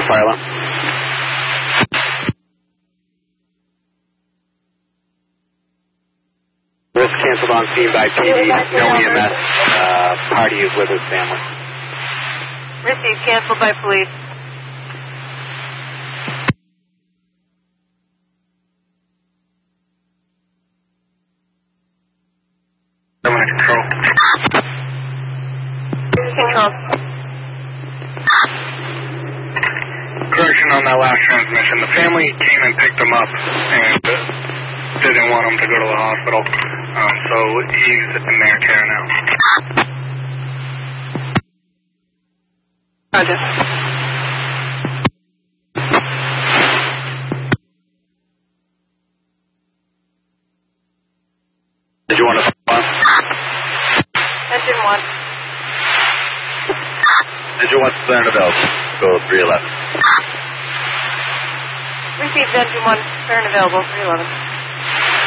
fire alarm. Risk canceled on scene by PD. No EMS. Party is with his family. Received. Canceled by police. Control. Control. Correction on that last transmission. The family came and picked him up and didn't want him to go to the hospital. So he's in their care now. Roger. Did you want to respond? Engine 1. Did you want to turn available? Go 311. Received engine 1. Turn available 311.